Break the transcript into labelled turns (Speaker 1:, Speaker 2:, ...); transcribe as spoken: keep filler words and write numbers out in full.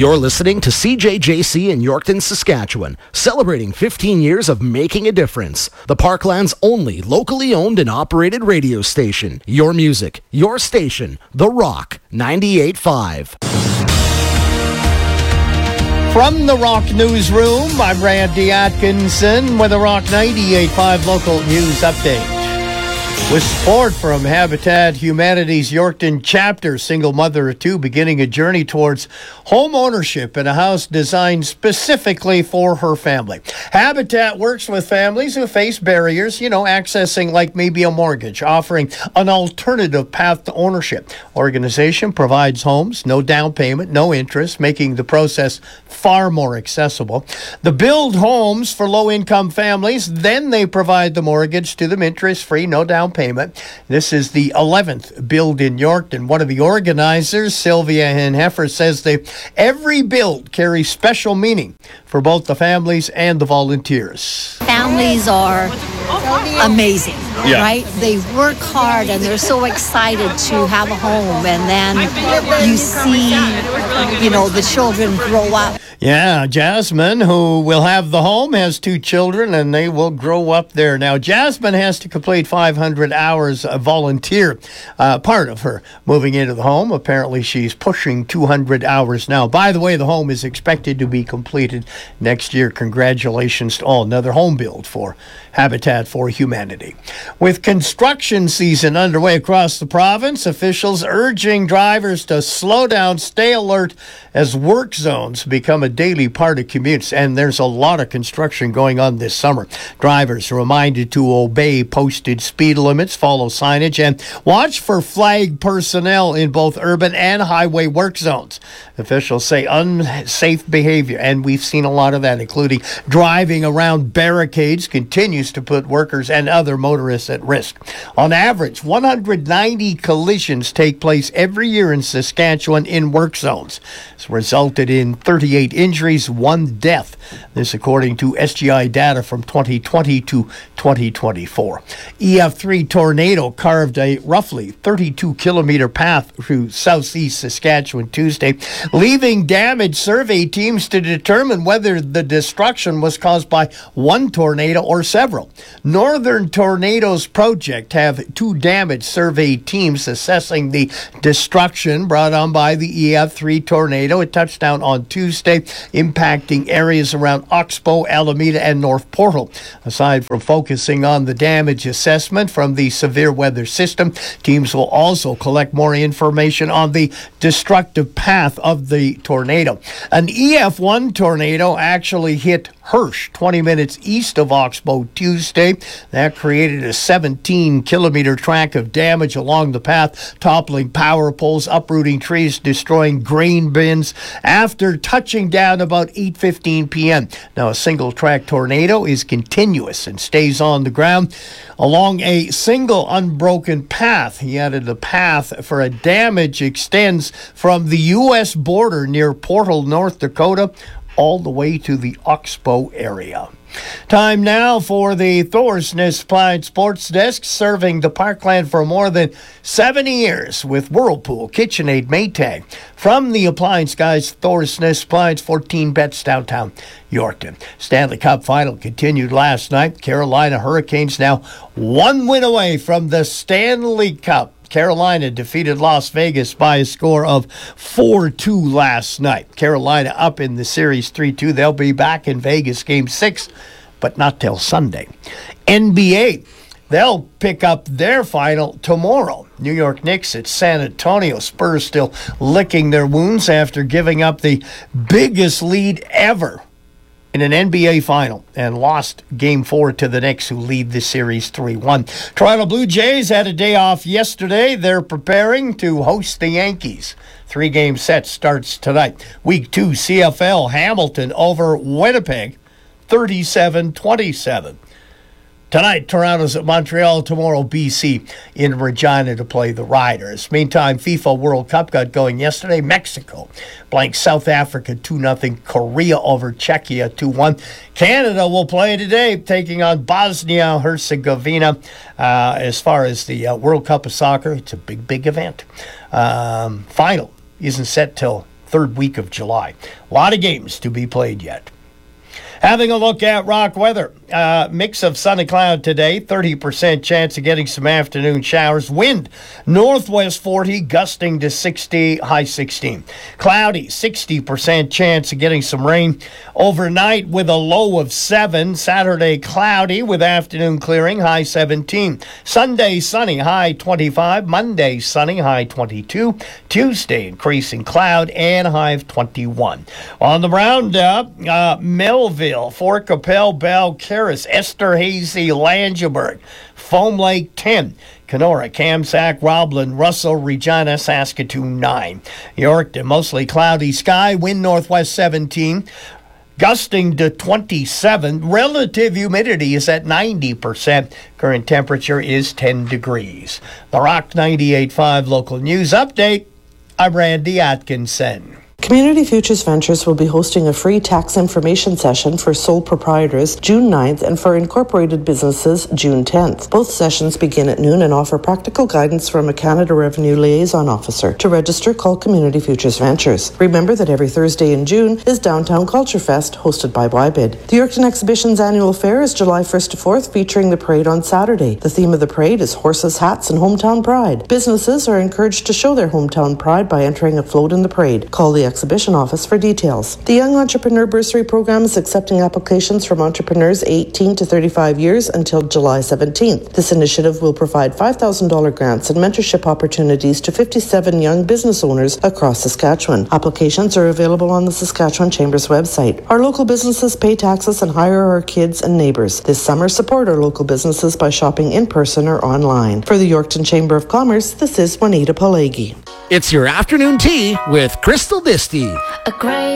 Speaker 1: You're listening to C J J C in Yorkton, Saskatchewan, celebrating fifteen years of making a difference. The Parkland's only locally owned and operated radio station. Your music, your station, The Rock ninety-eight point five.
Speaker 2: From the Rock Newsroom, I'm Randy Atkinson with the Rock ninety-eight point five local news update. With support from Habitat Humanity's Yorkton chapter, single mother of two beginning a journey towards home ownership in a house designed specifically for her family. Habitat works with families who face barriers, you know, accessing like maybe a mortgage, offering an alternative path to ownership. Organization provides homes, no down payment, no interest, making the process far more accessible. The build homes for low-income families, then they provide the mortgage to them interest-free, no down payment. This is the eleventh build in Yorkton. One of the organizers, Sylvia Henheffer, says they every build carries special meaning for both the families and the volunteers.
Speaker 3: Families are amazing,
Speaker 2: yeah.
Speaker 3: right? They work hard and they're so excited to have a home, and then you see, you know, the children grow up.
Speaker 2: Yeah, Jasmine, who will have the home, has two children, and they will grow up there. Now, Jasmine has to complete five hundred hours of volunteer, uh, part of her moving into the home. Apparently, she's pushing two hundred hours now. By the way, the home is expected to be completed next year. Congratulations to all. Another home build for Habitat for Humanity. With construction season underway across the province, officials urging drivers to slow down, stay alert as work zones become a daily part of commutes, and there's a lot of construction going on this summer. Drivers are reminded to obey posted speed limits, follow signage, and watch for flag personnel in both urban and highway work zones. Officials say unsafe behavior, and we've seen a lot of that, including driving around barricades, continues to put workers and other motorists at risk. On average, one hundred ninety collisions take place every year in Saskatchewan in work zones. It's resulted in thirty-eight injuries, one death. This according to S G I data from twenty twenty to twenty twenty-four. E F three tornado carved a roughly thirty-two kilometer path through southeast Saskatchewan Tuesday, leaving damaged survey teams to determine whether the destruction was caused by one tornado or several. Northern Tornadoes Project have two damaged survey teams assessing the destruction brought on by the E F three tornado. It touched down on Tuesday, impacting areas around Oxbow, Alameda, and North Portal. Aside from focusing on the damage assessment from the severe weather system, teams will also collect more information on the destructive path of the tornado. An E F one tornado actually hit Hirsch, twenty minutes east of Oxbow Tuesday. That created a seventeen kilometer track of damage along the path, toppling power poles, uprooting trees, destroying grain bins after touching down about eight fifteen p.m. Now, a single track tornado is continuous and stays on the ground along a single unbroken path. He added the path for a damage extends from the U S border near Portal, North Dakota, all the way to the Oxbow area. Time now for the Thorsness Appliance Sports Desk, serving the Parkland for more than seventy years with Whirlpool, KitchenAid, Maytag. From the appliance guys, Thorsness Appliance, fourteen bets downtown Yorkton. Stanley Cup final continued last night. Carolina Hurricanes now one win away from the Stanley Cup. Carolina defeated Las Vegas by a score of four two last night. Carolina up in the series three two. They'll be back in Vegas game six, but not till Sunday. N B A, they'll pick up their final tomorrow. New York Knicks at San Antonio. Spurs still licking their wounds after giving up the biggest lead ever in an N B A final and lost game four to the Knicks, who lead the series three one. Toronto Blue Jays had a day off yesterday. They're preparing to host the Yankees. Three-game set starts tonight. Week two C F L, Hamilton over Winnipeg, thirty-seven twenty-seven. Tonight, Toronto's at Montreal. Tomorrow, B C in Regina to play the Riders. Meantime, FIFA World Cup got going yesterday. Mexico blank South Africa two nothing. Korea over Czechia two one. Canada will play today, taking on Bosnia-Herzegovina. Uh, as far as the uh, World Cup of Soccer, it's a big, big event. Um, final isn't set till third week of July. A lot of games to be played yet. Having a look at rock weather. Uh, mix of sun and cloud today. thirty percent chance of getting some afternoon showers. Wind, northwest forty, gusting to sixty, high sixteen. Cloudy, sixty percent chance of getting some rain. Overnight with a low of seven. Saturday, cloudy with afternoon clearing, high seventeen. Sunday, sunny, high twenty-five. Monday, sunny, high twenty-two. Tuesday, increasing cloud and high of twenty-one. On the roundup, uh, Melville, Fort Capel, Bell, Caris, Esterhazy, Langeberg, Foam Lake ten, Kenora, Kamsack, Roblin, Russell, Regina, Saskatoon nine. Yorkton, mostly cloudy sky, wind northwest seventeen, gusting to twenty-seven. Relative humidity is at ninety percent. Current temperature is ten degrees. The Rock ninety-eight point five local news update. I'm Randy Atkinson.
Speaker 4: Community Futures Ventures will be hosting a free tax information session for sole proprietors June ninth and for incorporated businesses June tenth. Both sessions begin at noon and offer practical guidance from a Canada Revenue Liaison Officer. To register, call Community Futures Ventures. Remember that every Thursday in June is Downtown Culture Fest, hosted by Y B I D. The Yorkton Exhibition's annual fair is July first to fourth, featuring the parade on Saturday. The theme of the parade is horses, hats, and hometown pride. Businesses are encouraged to show their hometown pride by entering a float in the parade. Call the Exhibition Office for details. The Young Entrepreneur Bursary Program is accepting applications from entrepreneurs eighteen to thirty-five years until July seventeenth. This initiative will provide five thousand dollars grants and mentorship opportunities to fifty-seven young business owners across Saskatchewan. Applications are available on the Saskatchewan Chamber's website. Our local businesses pay taxes and hire our kids and neighbours. This summer, support our local businesses by shopping in person or online. For the Yorkton Chamber of Commerce, this is Juanita Palegi.
Speaker 1: It's your afternoon tea with Crystal Disty.
Speaker 5: A great